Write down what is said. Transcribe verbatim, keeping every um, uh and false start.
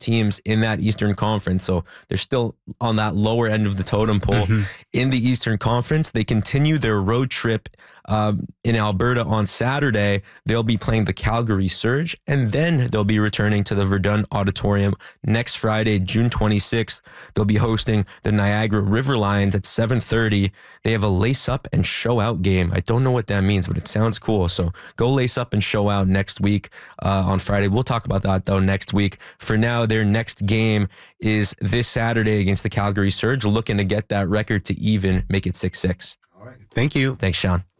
teams in that Eastern Conference. So they're still on that lower end of the totem pole mm-hmm. in the Eastern Conference. They continue their road trip um, in Alberta on Saturday. They'll be playing the Calgary Surge, and then they'll be returning to the Verdun Auditorium next Friday, June twenty-sixth. They'll be hosting the Niagara River Lions at seven thirty. They have a lace up and show out game. I don't know what that means, but it sounds cool. So go lace up and show out next week uh, on Friday. We'll talk about that though next week. For now, their next game is this Saturday against the Calgary Surge, looking to get that record to even, make it six six. All right. Thank you. Thanks, Sean.